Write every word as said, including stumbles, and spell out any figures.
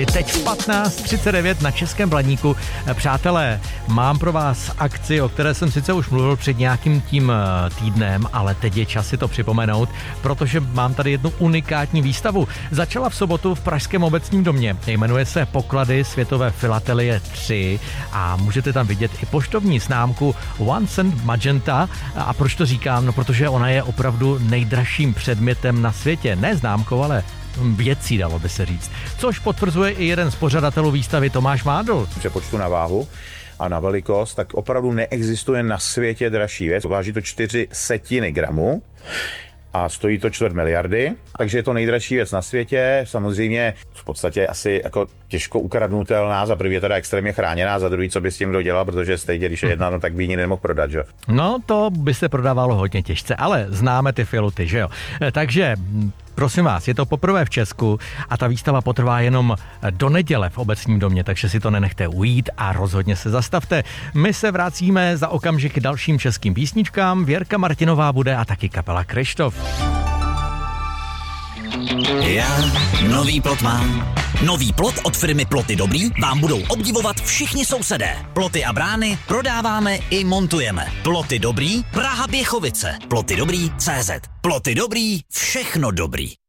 Teď v patnáct třicet devět na Českém Blaníku. Přátelé, mám pro vás akci, o které jsem sice už mluvil před nějakým tím týdnem, ale teď je čas si to připomenout, protože mám tady jednu unikátní výstavu. Začala v sobotu v Pražském obecním domě. Jmenuje se Poklady světové filatelie tři a můžete tam vidět i poštovní známku One Cent Magenta. A proč to říkám? No, protože ona je opravdu nejdražším předmětem na světě. Ne známkou, ale věcí, dalo by se říct. Což potvrzuje i jeden z pořadatelů výstavy, Tomáš Mádl. Přepočtu na váhu a na velikost, tak opravdu neexistuje na světě dražší věc. Váží to čtyři setiny gramu a stojí to čtvrt miliardy, takže je to nejdražší věc na světě. Samozřejmě v podstatě asi jako těžko ukradnutelná, za prvý je teda extrémně chráněná, za druhý, co by s tím kdo dělal, protože stejně, když je jedna, no, tak by ji nemohl prodat, že? No, to by se prodávalo hodně těžce, ale známe ty filuty, že jo? Takže prosím vás, je to poprvé v Česku a ta výstava potrvá jenom do neděle v obecním domě, takže si to nenechte ujít a rozhodně se zastavte. My se vracíme za okamžik k dalším českým písničkám. Věrka Martinová bude a taky kapela Kryštof. Já nový plot mám. Nový plot od firmy Ploty Dobrý vám budou obdivovat všichni sousedé. Ploty a brány prodáváme i montujeme. Ploty Dobrý, Praha Běchovice. Ploty Dobrý tečka cé zet. Ploty Dobrý, všechno dobrý.